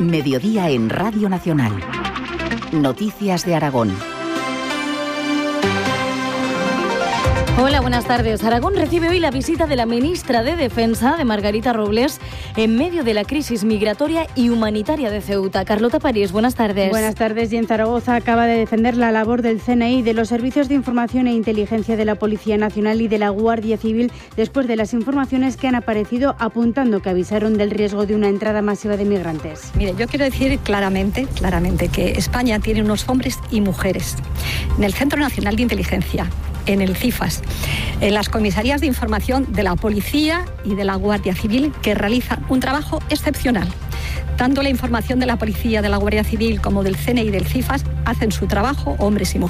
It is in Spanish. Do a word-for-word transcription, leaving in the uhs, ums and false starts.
Mediodía en Radio Nacional. Noticias de Aragón. Hola, buenas tardes. Aragón recibe hoy la visita de la ministra de Defensa, de Margarita Robles, en medio de la crisis migratoria y humanitaria de Ceuta. Carlota París, buenas tardes. Buenas tardes. Y en Zaragoza acaba de defender la labor del C N I, de los Servicios de Información e Inteligencia de la Policía Nacional y de la Guardia Civil, después de las informaciones que han aparecido apuntando que avisaron del riesgo de una entrada masiva de migrantes. Mire, yo quiero decir claramente, claramente que España tiene unos hombres y mujeres en el Centro Nacional de Inteligencia, en el CIFAS, en las comisarías de información de la Policía y de la Guardia Civil, que realizan un trabajo excepcional. Tanto la información de la Policía, de la Guardia Civil, como del C N I y del CIFAS hacen su trabajo, hombres y mujeres.